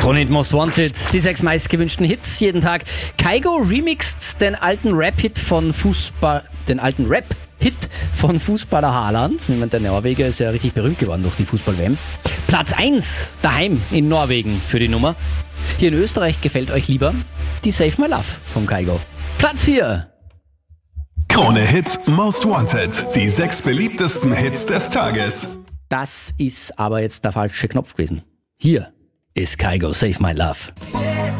Krone Most Wanted, die 6 meistgewünschten Hits jeden Tag. Kygo remixt den alten Rap-Hit von Fußballer Haaland. Der Norweger ist ja richtig berühmt geworden durch die Fußball-WM. Platz 1 daheim in Norwegen für die Nummer. Hier in Österreich gefällt euch lieber die Save My Love von Kygo. Platz 4. Krone Hit Most Wanted. Die 6 beliebtesten Hits des Tages. Das ist aber jetzt der falsche Knopf gewesen. Hier ist Kygo Save My Love.